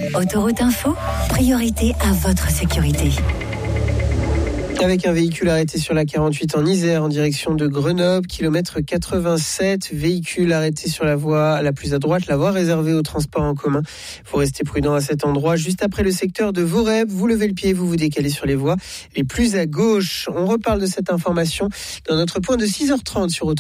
Autoroute Info, priorité à votre sécurité. Avec un véhicule arrêté sur la 48 en Isère en direction de Grenoble, kilomètre 87, véhicule arrêté sur la voie la plus à droite, la voie réservée au transport en commun. Il faut rester prudent à cet endroit, juste après le secteur de Voreb. Vous levez le pied, vous vous décalez sur les voies les plus à gauche. On reparle de cette information dans notre point de 6h30 sur Autoroute.